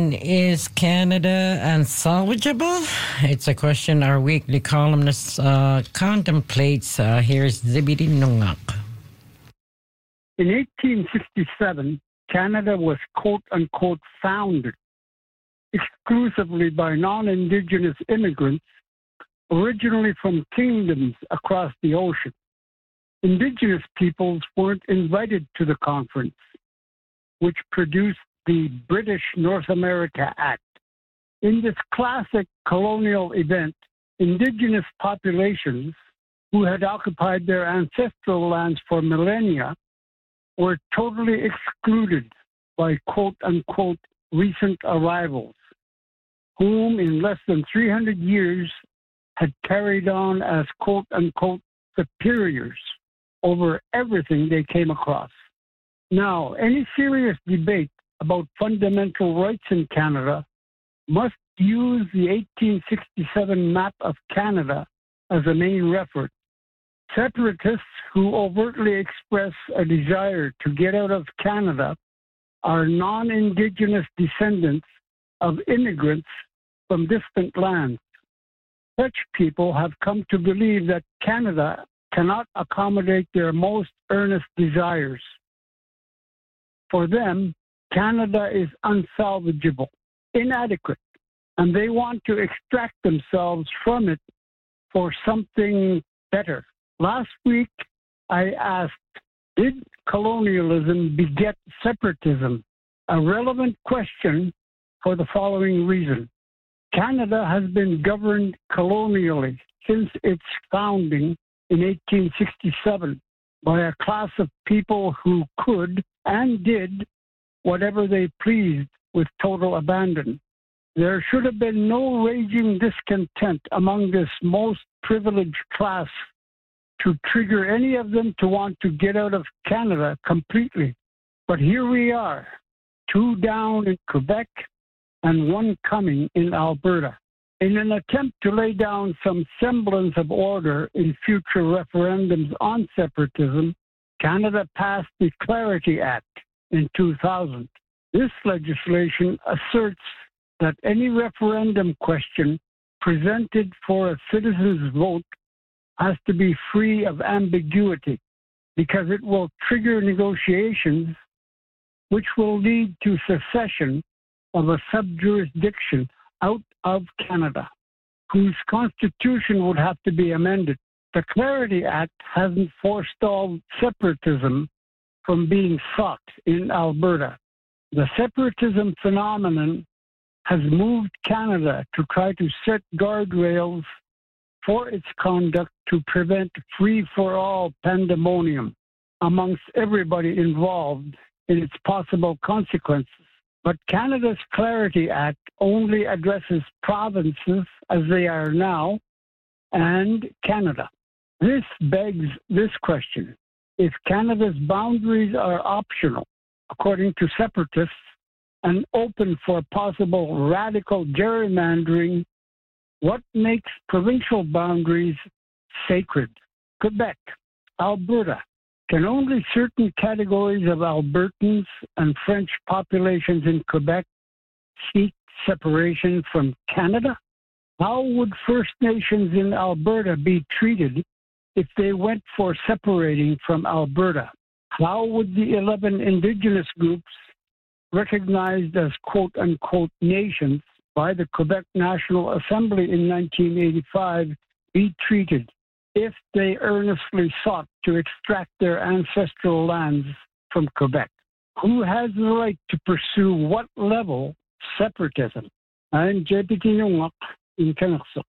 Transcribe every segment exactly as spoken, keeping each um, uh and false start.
question, is Canada unsalvageable? It's a question our weekly columnist uh, contemplates. Uh, here's Zibidi Nungak. In eighteen sixty-seven, Canada was quote-unquote founded exclusively by non-Indigenous immigrants originally from kingdoms across the ocean. Indigenous peoples weren't invited to the conference, which produced the British North America Act. In this classic colonial event, Indigenous populations who had occupied their ancestral lands for millennia were totally excluded by quote-unquote recent arrivals, whom in less than three hundred years had carried on as quote-unquote superiors over everything they came across. Now, any serious debate about fundamental rights in Canada must use the eighteen sixty-seven map of Canada as a main reference. Separatists who overtly express a desire to get out of Canada are non-Indigenous descendants of immigrants from distant lands. Such people have come to believe that Canada cannot accommodate their most earnest desires. For them, Canada is unsalvageable, inadequate, and they want to extract themselves from it for something better. Last week, I asked, did colonialism beget separatism? A relevant question for the following reason. Canada has been governed colonially since its founding in eighteen sixty-seven by a class of people who could and did whatever they pleased with total abandon. There should have been no raging discontent among this most privileged class to trigger any of them to want to get out of Canada completely. But here we are, two down in Quebec and one coming in Alberta. In an attempt to lay down some semblance of order in future referendums on separatism, Canada passed the Clarity Act in two thousand. This legislation asserts that any referendum question presented for a citizen's vote has to be free of ambiguity because it will trigger negotiations which will lead to secession of a sub-jurisdiction out of Canada, whose constitution would have to be amended. The Clarity Act hasn't forestalled separatism from being sought in Alberta. The separatism phenomenon has moved Canada to try to set guardrails for its conduct to prevent free-for-all pandemonium amongst everybody involved in its possible consequences. But Canada's Clarity Act only addresses provinces as they are now and Canada. This begs this question. If Canada's boundaries are optional, according to separatists, and open for possible radical gerrymandering, what makes provincial boundaries sacred? Quebec, Alberta. Can only certain categories of Albertans and French populations in Quebec seek separation from Canada? How would First Nations in Alberta be treated if they went for separating from Alberta? How would the eleven Indigenous groups recognized as quote-unquote nations by the Quebec National Assembly in nineteen eighty-five be treated if they earnestly sought to extract their ancestral lands from Quebec? Who has the right to pursue what level separatism? I'm J P T Nungak in Kennesaw.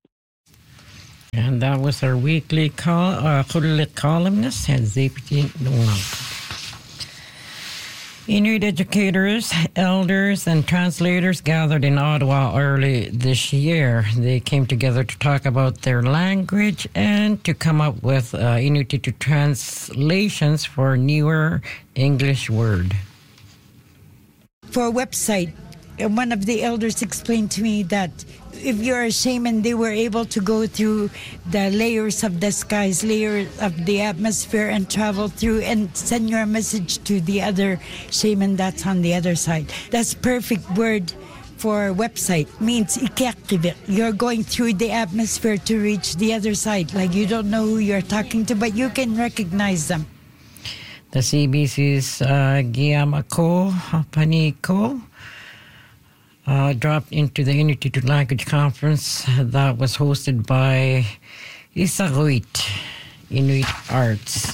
And that was our weekly col- uh, columnist, J P T Nungak. Inuit educators, elders, and translators gathered in Ottawa early this year. They came together to talk about their language and to come up with uh, Inuit translations for newer English word. For a website, one of the elders explained to me that if you're a shaman, they were able to go through the layers of the skies, layers of the atmosphere, and travel through and send your message to the other shaman that's on the other side. That's perfect word for website means ikiaktivik. You're going through the atmosphere to reach the other side. Like you don't know who you're talking to, but you can recognize them. The C B C's uh, Giamako Paniko uh, dropped into the Inuit Language Conference that was hosted by Isaruit Inuit Arts.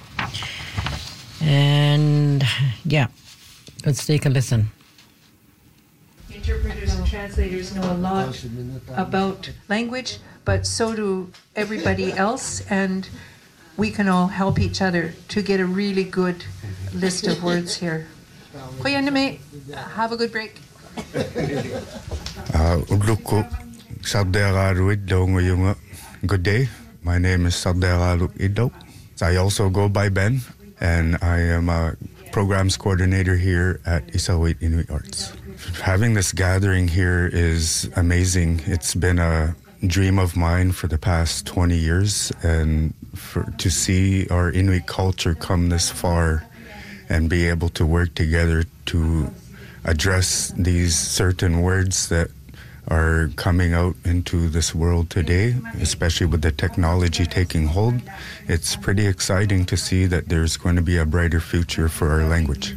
And yeah, let's take a listen. Interpreters and translators know a lot about language, but so do everybody else, and we can all help each other to get a really good list of words here. Kuya Name, have a good break. Good day. My name is Sarderaluk Ido. I also go by Ben, and I am a programs coordinator here at Isaruit Inuit Arts. Having this gathering here is amazing. It's been a dream of mine for the past twenty years, and for, to see our Inuit culture come this far and be able to work together to address these certain words that are coming out into this world today, especially with the technology taking hold, it's pretty exciting to see that there's going to be a brighter future for our language.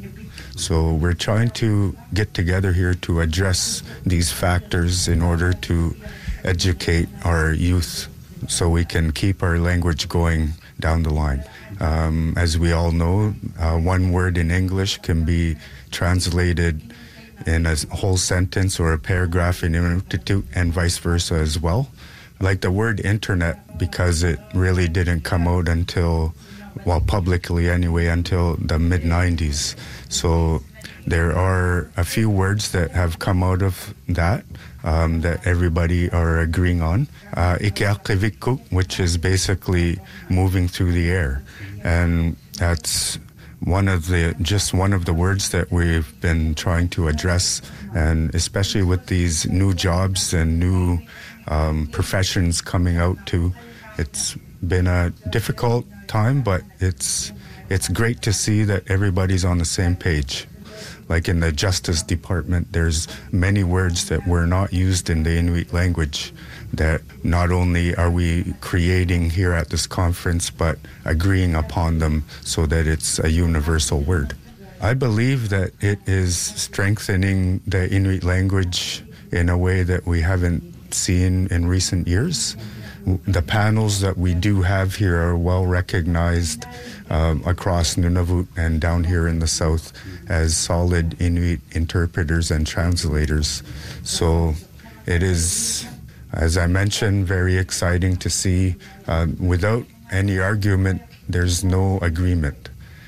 So we're trying to get together here to address these factors in order to educate our youth so we can keep our language going down the line. Um, as we all know, uh, one word in English can be translated in a whole sentence or a paragraph in Inuktitut and vice versa as well. Like the word internet, because it really didn't come out until, well, publicly anyway, until the mid nineties. So there are a few words that have come out of that um, that everybody are agreeing on. Uh, Ikiaktivikuk, which is basically moving through the air. And that's one of the just one of the words that we've been trying to address, and especially with these new jobs and new um, professions coming out too, it's been a difficult time, but it's it's great to see that everybody's on the same page. Like in the Justice Department, there's many words that were not used in the Inuit language that not only are we creating here at this conference, but agreeing upon them so that it's a universal word. I believe that it is strengthening the Inuit language in a way that we haven't seen in recent years. The panels that we do have here are well recognized um, across Nunavut and down here in the south as solid Inuit interpreters and translators. So it is, as I mentioned, very exciting to see. Uh, without any argument, there's no agreement.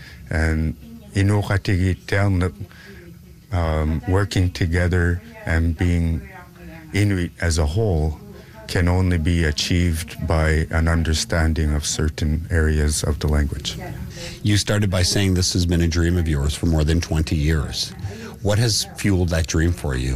And Inuktitut, um, working together and being Inuit as a whole can only be achieved by an understanding of certain areas of the language. You started by saying this has been a dream of yours for more than twenty years. What has fueled that dream for you?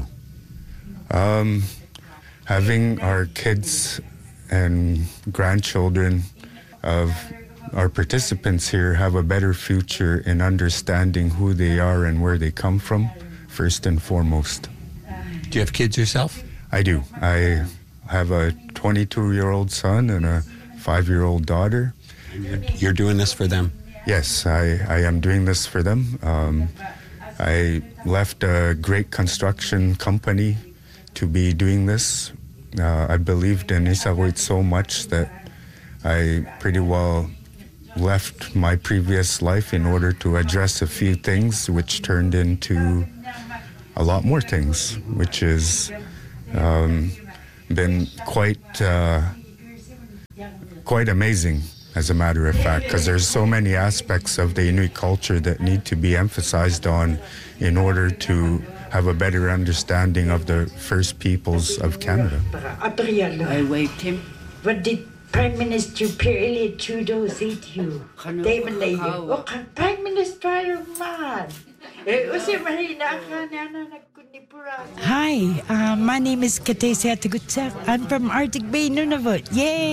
Um, having our kids and grandchildren of our participants here have a better future in understanding who they are and where they come from, first and foremost. Do you have kids yourself? I do. I have a twenty-two-year-old son and a five-year-old daughter. You're doing this for them? Yes, I, I am doing this for them. Um, I left a great construction company to be doing this. Uh, I believed in Isaruit so much that I pretty well left my previous life in order to address a few things, which turned into a lot more things, which is um, been quite uh, quite amazing, as a matter of fact, because there's so many aspects of the Inuit culture that need to be emphasized on in order to have a better understanding of the First Peoples of Canada. I waved him. What did Prime Minister Pierre Elliott Trudeau say to you? David Lady. Oh, Prime Minister man. Eh, usi mahina ka na na nagkunip Hi, uh, my name is Katesia Tagutsek. I'm from Arctic Bay, Nunavut.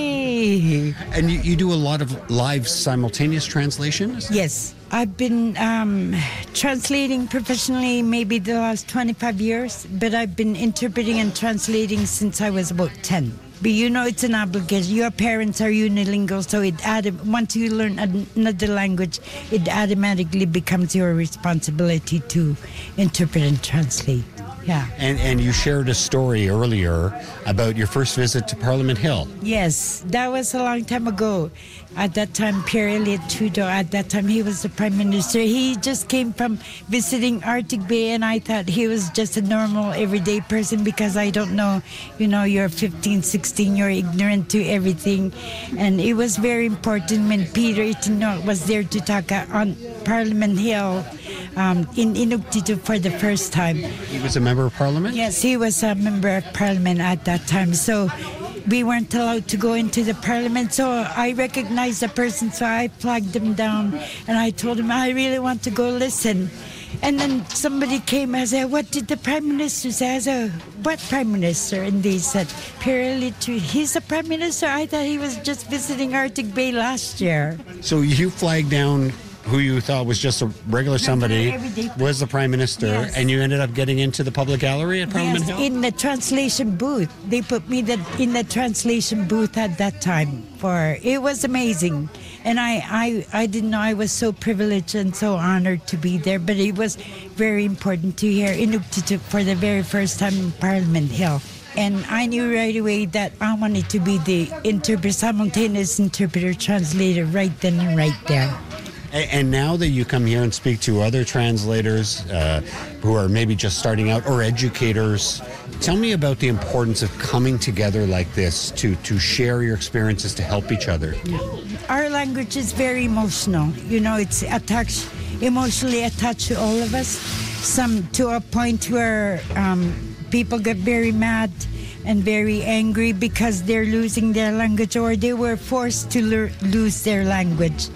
Yay! And you, you do a lot of live simultaneous translations? Yes, I've been um, translating professionally maybe the last twenty-five years, but I've been interpreting and translating since I was about ten. But you know, it's an obligation. Your parents are unilingual, so it add- once you learn another language, it automatically becomes your responsibility to interpret and translate. Yeah. And and you shared a story earlier about your first visit to Parliament Hill. Yes, that was a long time ago. At that time, Pierre Elliott Trudeau, at that time, he was the Prime Minister. He just came from visiting Arctic Bay, and I thought he was just a normal, everyday person because I don't know, you know, you're fifteen, sixteen, you're ignorant to everything. And it was very important when Peter Itinol was there to talk on Parliament Hill um, in Inuktitut for the first time. He was a member of Parliament? Yes, he was a member of Parliament at that time. So we weren't allowed to go into the Parliament. So I recognized the person, so I flagged him down. And I told him, I really want to go listen. And then somebody came and said, what did the Prime Minister say? I said, what Prime Minister? And they said, Pierre Elliott Trudeau. He's the Prime Minister? I thought he was just visiting Arctic Bay last year. So you flagged down who you thought was just a regular somebody, was the Prime Minister, yes. And you ended up getting into the public gallery at Parliament yes, Hill? In the translation booth. They put me the, in the translation booth at that time. For it was amazing. And I, I, I didn't know I was so privileged and so honored to be there, but it was very important to hear Inuktitut for the very first time in Parliament Hill. And I knew right away that I wanted to be the interpreter, simultaneous interpreter, translator right then and right there. And now that you come here and speak to other translators uh, who are maybe just starting out or educators, tell me about the importance of coming together like this to, to share your experiences, to help each other. Our language is very emotional. You know, it's attached, emotionally attached to all of us. Some to a point where um, people get very mad and very angry because they're losing their language or they were forced to le- lose their language.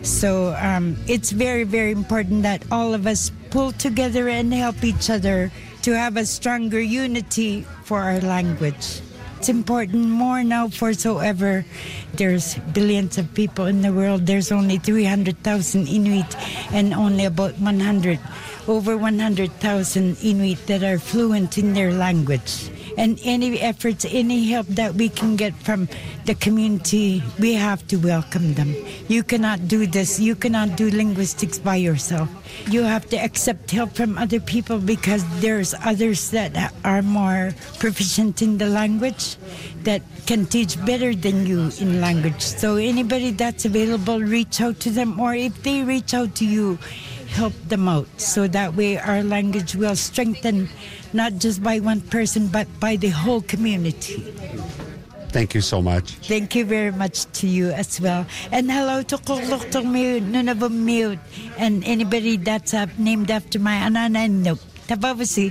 So um, it's very, very important that all of us pull together and help each other to have a stronger unity for our language. It's important more now for so ever. There's billions of people in the world. There's only three hundred thousand Inuit and only about one hundred, over one hundred thousand Inuit that are fluent in their language. And any efforts, any help that we can get from the community, we have to welcome them. You cannot do this. You cannot do linguistics by yourself. You have to accept help from other people because there's others that are more proficient in the language that can teach better than you in language. So anybody that's available, reach out to them, or if they reach out to you, help them out so that way our language will strengthen not just by one person but by the whole community. Thank you so much. Thank you very much to you as well. And hello to Kukluktok Mute, Nunavut Mute, and anybody that's uh, named after my Anananok. Tababasi.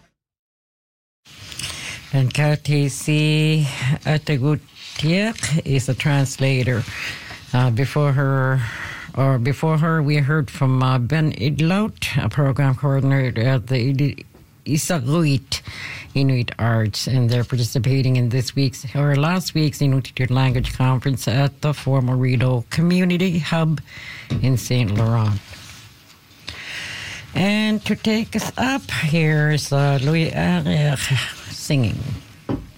And Katesi Atagutiak is a translator. Uh, before her Or before her, we heard from uh, Ben Idlout, a program coordinator at the Isaruit Inuit Arts, and they're participating in this week's or last week's Inuktitut Language Conference at the former Rideau Community Hub in Saint Laurent. And to take us up, here's uh, Louis Arich singing.